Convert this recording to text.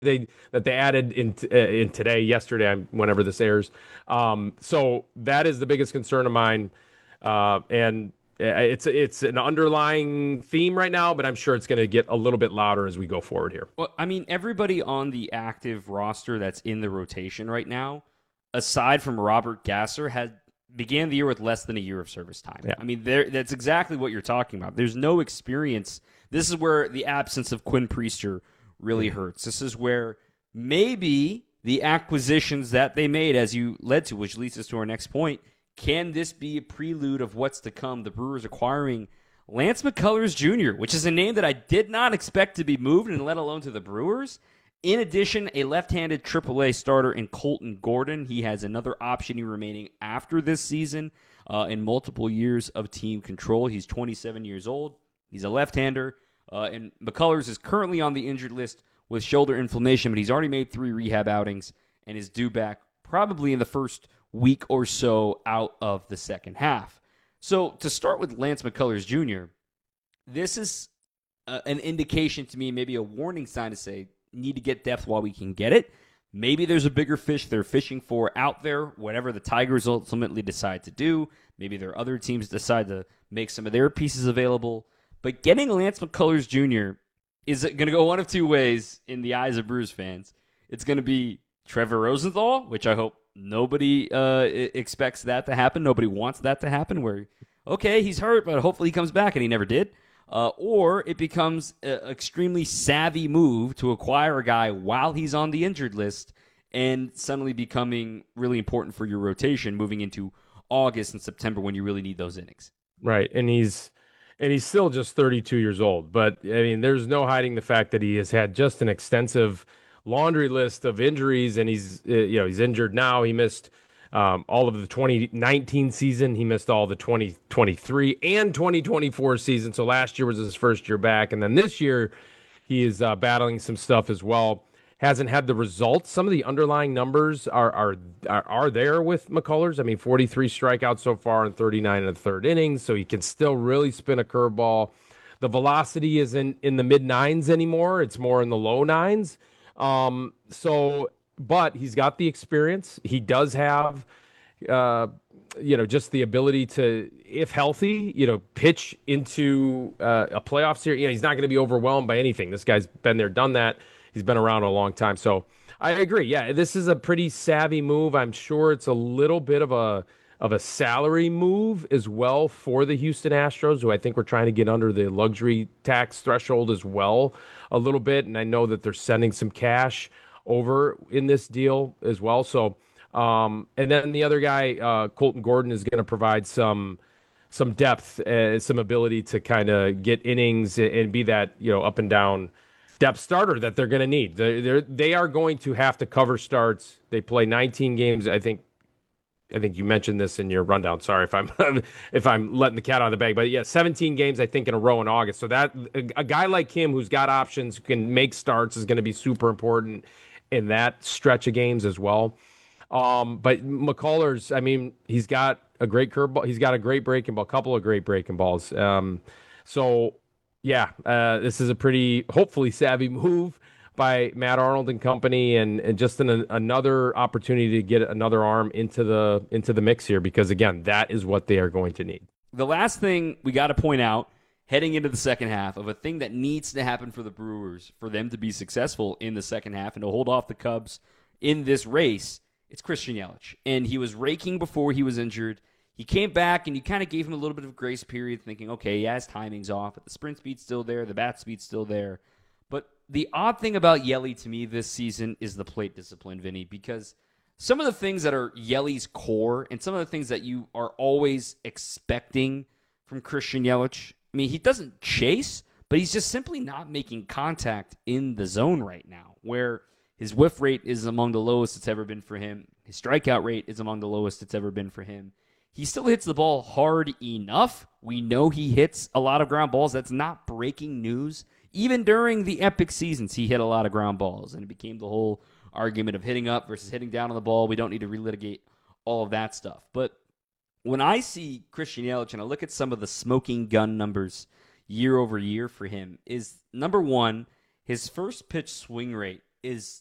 they added in today, yesterday, whenever this airs. So that is the biggest concern of mine, and it's an underlying theme right now, but I'm sure it's going to get a little bit louder as we go forward here. Well, I mean, everybody on the active roster that's in the rotation right now, aside from Robert Gasser, had began the year with less than a year of service time. Yeah. I mean, that's exactly what you're talking about. There's no experience. This is where the absence of Quinn Priester really hurts. This is where maybe the acquisitions that they made, as you led to, which leads us to our next point, can this be a prelude of what's to come? The Brewers acquiring Lance McCullers Jr., which is a name that I did not expect to be moved, and let alone to the Brewers. In addition, a left-handed AAA starter in Colton Gordon. He has another option remaining after this season in multiple years of team control. He's 27 years old. He's a left-hander, and McCullers is currently on the injured list with shoulder inflammation, but he's already made 3 rehab outings and is due back probably in the first week or so out of the second half. So to start with Lance McCullers Jr., this is an indication to me, maybe a warning sign to say, need to get depth while we can get it. Maybe there's a bigger fish they're fishing for out there, whatever the Tigers ultimately decide to do. Maybe there are other teams decide to make some of their pieces available. But getting Lance McCullers Jr. is going to go one of two ways in the eyes of Brewers fans. It's going to be Trevor Rosenthal, which I hope nobody expects that to happen. Nobody wants that to happen, where, okay, he's hurt, but hopefully he comes back, and he never did. Or it becomes an extremely savvy move to acquire a guy while he's on the injured list and suddenly becoming really important for your rotation moving into August and September when you really need those innings. Right. And he's still just 32 years old. But I mean, there's no hiding the fact that he has had just an extensive laundry list of injuries, and he's injured now. He missed all of the 2019 season. He missed all the 2023 and 2024 season. So last year was his first year back, and then this year he is battling some stuff as well. Hasn't had the results. Some of the underlying numbers are there with McCullers. I mean, 43 strikeouts so far in 39 and a third innings, so he can still really spin a curveball. The velocity isn't in the mid nines anymore; it's more in the low nines. But he's got the experience. He does have, just the ability to, if healthy, pitch into a playoff series. He's not going to be overwhelmed by anything. This guy's been there, done that. He's been around a long time. So I agree. Yeah, this is a pretty savvy move. I'm sure it's a little bit of a salary move as well for the Houston Astros, who I think we're trying to get under the luxury tax threshold as well a little bit. And I know that they're sending some cash over in this deal as well. So, and then the other guy, Colton Gordon, is going to provide some depth and some ability to kind of get innings and be that up and down depth starter that they're going to need. They are going to have to cover starts. They play 19 games. I think you mentioned this in your rundown. Sorry if I'm if I'm letting the cat out of the bag, but yeah, 17 games I think in a row in August. So that a guy like him who's got options, who can make starts, is going to be super important in that stretch of games as well. But McCullers, I mean, he's got a great curveball. He's got a great breaking ball, couple of great breaking balls. So yeah, this is a pretty hopefully savvy move by Matt Arnold and company, and just another opportunity to get another arm into the mix here, because again, that is what they are going to need. The last thing we got to point out heading into the second half of a thing that needs to happen for the Brewers for them to be successful in the second half and to hold off the Cubs in this race, it's Christian Yelich. And he was raking before he was injured. He came back, and you kind of gave him a little bit of a grace period, thinking, okay, yeah, his timing's off, but the sprint speed's still there, the bat speed's still there. But the odd thing about Yelly to me this season is the plate discipline, Vinny, because some of the things that are Yelly's core and some of the things that you are always expecting from Christian Yelich, I mean, he doesn't chase, but he's just simply not making contact in the zone right now, where his whiff rate is among the lowest it's ever been for him. His strikeout rate is among the lowest it's ever been for him. He still hits the ball hard enough. We know he hits a lot of ground balls. That's not breaking news. Even during the epic seasons, he hit a lot of ground balls, and it became the whole argument of hitting up versus hitting down on the ball. We don't need to relitigate all of that stuff. But when I see Christian Yelich and I look at some of the smoking gun numbers year over year for him, is number one, his first pitch swing rate is